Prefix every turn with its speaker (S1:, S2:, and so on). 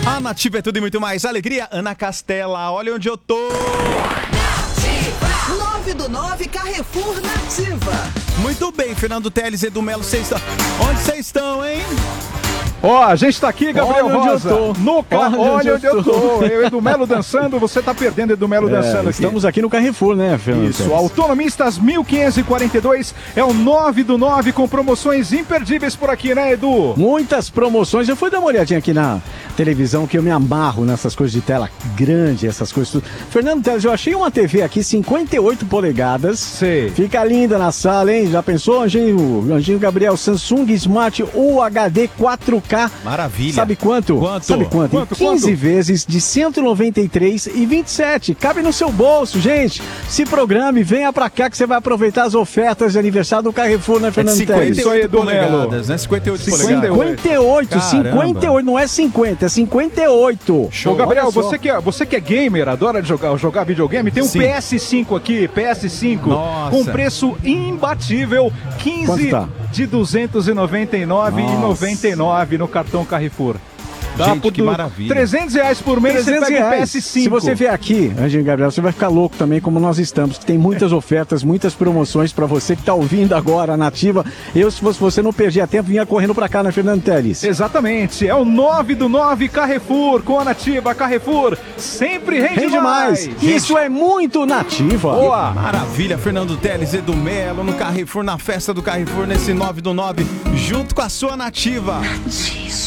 S1: A Nativa é tudo e muito mais. Alegria, Ana Castela, olha onde eu tô.
S2: 9 do 9 Carrefour Nativa.
S1: Muito bem, Fernando Teles, Edu Melo, vocês estão... Onde vocês estão, hein?
S3: Ó, a gente tá aqui, Gabriel Rosa. Olha onde eu tô. Eu, Edu Melo dançando, você tá perdendo Edu Melo dançando aqui.
S4: Estamos aqui no Carrefour, né, Fernando?
S3: Isso, Autonomistas 1542 é o 9 do 9 com promoções imperdíveis por aqui, né, Edu?
S4: Muitas promoções. Eu fui dar uma olhadinha aqui na televisão, que eu me amarro nessas coisas de tela grande, essas coisas tudo. Fernando Teles, eu achei uma TV aqui, 58 polegadas.
S3: Sei.
S4: Fica linda na sala, hein? Já pensou, Anjinho Gabriel? Samsung Smart UHD 4K.
S1: Maravilha.
S4: Sabe quanto? Sabe quanto? 15 vezes de 193,27. Cabe no seu bolso, gente. Se programe, venha pra cá que você vai aproveitar as ofertas de aniversário do Carrefour, né, Fernando Teles?
S1: 58 polegadas, né? 58 polegadas.
S4: 58, não é 50, é 58.
S3: Show. Ô, Gabriel, você que é gamer, adora jogar videogame, tem um
S1: Sim.
S3: PS5 aqui, PS5,
S1: Nossa.
S3: com preço imbatível, 15
S4: tá?
S3: de R$ 299,99 no cartão Carrefour.
S1: Gente, que maravilha.
S3: R$300 por mês, você pega o PS5.
S4: Se você vier aqui, Anjinho Gabriel, você vai ficar louco também, como nós estamos, que tem muitas ofertas, muitas promoções pra você que tá ouvindo agora a Nativa. Eu, se fosse você, não perdia tempo, vinha correndo pra cá, né, Fernando Teles?
S3: Exatamente, é o 9 do 9 Carrefour, com a Nativa Carrefour, sempre rende mais.
S4: Gente, isso é muito Nativa.
S3: Boa.
S1: Maravilha, Fernando Teles, Edu Melo, no Carrefour, na festa do Carrefour, nesse 9 do 9, junto com a sua Nativa.